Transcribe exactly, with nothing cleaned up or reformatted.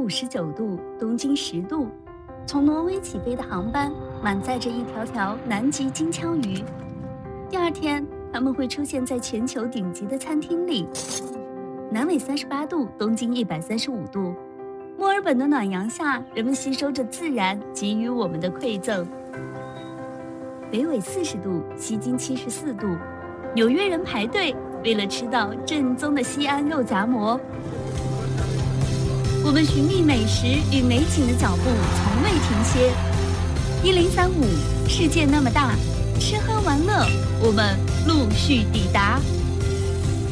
十九度，东经十度。从挪威起飞的航班满载着一条条南极金枪鱼。第二天，它们会出现在全球顶级的餐厅里。南纬三十八度，东经一百三十五度。墨尔本的暖阳下，人们吸收着自然给予我们的馈赠。北纬四十度，西经七十四度。纽约人排队为了吃到正宗的西安肉夹馍。我们寻觅美食与美景的脚步从未停歇。一零三五，世界那么大，吃喝玩乐，我们陆续抵达。